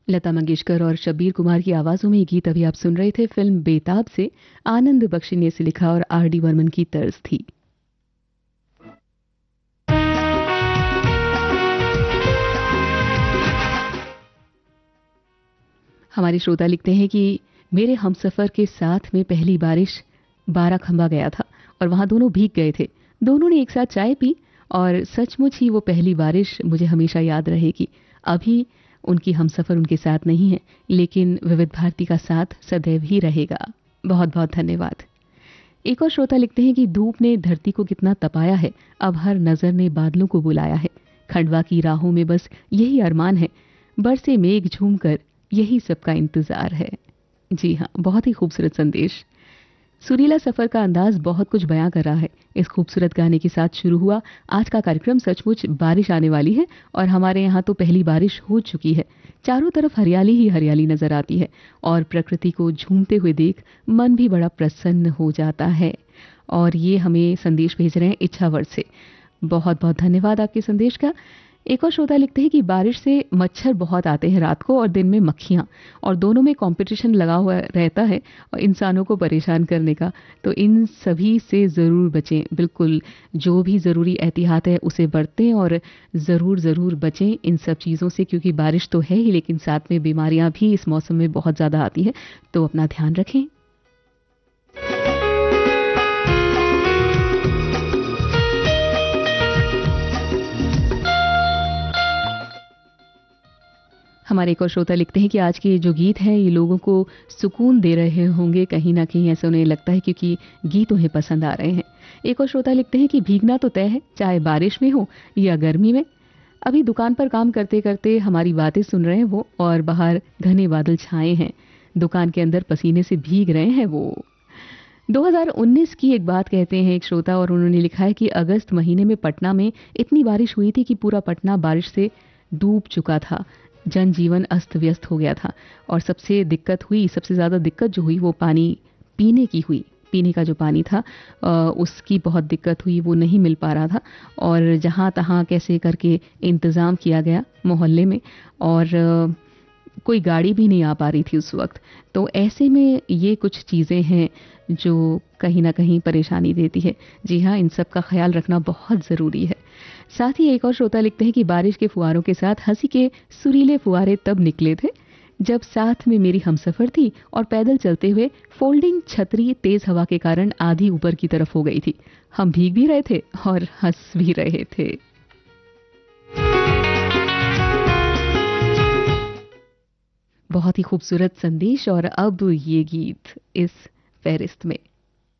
लता मंगेशकर और शब्बीर कुमार की आवाजों में ये गीत अभी आप सुन रहे थे फिल्म बेताब से। आनंद बख्शी ने इसे लिखा और आर डी बर्मन की तर्ज थी। हमारे श्रोता लिखते हैं कि मेरे हमसफर के साथ में पहली बारिश बाराखंबा गया था और वहां दोनों भीग गए थे। दोनों ने एक साथ चाय पी और सचमुच ही वो पहली बारिश मुझे हमेशा याद रहेगी। अभी उनकी हमसफर उनके साथ नहीं है, लेकिन विविध भारती का साथ सदैव ही रहेगा। बहुत बहुत धन्यवाद। एक और श्रोता लिखते हैं कि धूप ने धरती को कितना तपाया है, अब हर नजर ने बादलों को बुलाया है। खंडवा की राहों में बस यही अरमान है, बरसे मेघ झूमकर यही सबका इंतजार है। जी हाँ, बहुत ही खूबसूरत संदेश। सुरीला सफर का अंदाज बहुत कुछ बयां कर रहा है। इस खूबसूरत गाने के साथ शुरू हुआ आज का कार्यक्रम। सचमुच बारिश आने वाली है और हमारे यहाँ तो पहली बारिश हो चुकी है। चारों तरफ हरियाली ही हरियाली नजर आती है और प्रकृति को झूमते हुए देख मन भी बड़ा प्रसन्न हो जाता है। और ये हमें संदेश भेज रहे हैं इच्छावर से। बहुत बहुत धन्यवाद आपके संदेश का। एक और श्रोता लिखते हैं कि बारिश से मच्छर बहुत आते हैं रात को और दिन में मक्खियां, और दोनों में कंपटीशन लगा हुआ रहता है और इंसानों को परेशान करने का। तो इन सभी से ज़रूर बचें। बिल्कुल, जो भी ज़रूरी एहतियात है उसे बरतें और ज़रूर ज़रूर बचें इन सब चीज़ों से, क्योंकि बारिश तो है ही लेकिन साथ में बीमारियां भी इस मौसम में बहुत ज़्यादा आती है। तो अपना ध्यान रखें। हमारे एक और श्रोता लिखते हैं कि आज के जो गीत हैं ये लोगों को सुकून दे रहे होंगे, कहीं ना कहीं ऐसा उन्हें लगता है, क्योंकि गीत उन्हें पसंद आ रहे हैं। एक और श्रोता लिखते हैं कि भीगना तो तय है, चाहे बारिश में हो या गर्मी में। अभी दुकान पर काम करते करते हमारी बातें सुन रहे हैं वो, और बाहर घने बादल छाए हैं। दुकान के अंदर पसीने से भीग रहे हैं वो। 2019 की एक बात कहते हैं एक श्रोता, और उन्होंने लिखा है कि अगस्त महीने में पटना में इतनी बारिश हुई थी कि पूरा पटना बारिश से डूब चुका था। जनजीवन अस्त व्यस्त हो गया था और सबसे ज़्यादा दिक्कत जो हुई वो पानी पीने की हुई। पीने का जो पानी था उसकी बहुत दिक्कत हुई, वो नहीं मिल पा रहा था और जहाँ तहाँ कैसे करके इंतज़ाम किया गया मोहल्ले में, और कोई गाड़ी भी नहीं आ पा रही थी उस वक्त। तो ऐसे में ये कुछ चीज़ें हैं जो कहीं ना कहीं परेशानी देती है। जी हाँ, इन सब का ख्याल रखना बहुत ज़रूरी है। साथ ही एक और श्रोता लिखते हैं कि बारिश के फुहारों के साथ हंसी के सुरीले फुहारे तब निकले थे जब साथ में मेरी हमसफर थी और पैदल चलते हुए फोल्डिंग छतरी तेज हवा के कारण आधी ऊपर की तरफ हो गई थी। हम भीग भी रहे थे और हंस भी रहे थे। बहुत ही खूबसूरत संदेश। और अब ये गीत इस फहरिस्त में।